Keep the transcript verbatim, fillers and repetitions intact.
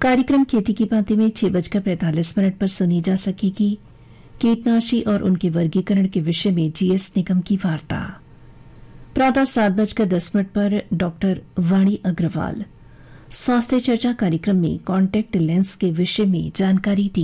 कार्यक्रम खेती की बातें में छह बजकर पैंतालीस मिनट पर सुनी जा सकेगी कीटनाशी और उनके वर्गीकरण के विषय में जीएस निगम की वार्ता। प्रातः सात बजकर दस मिनट पर डॉक्टर वाणी अग्रवाल स्वास्थ्य चर्चा कार्यक्रम में कॉन्टैक्ट लेंस के विषय में जानकारी दी।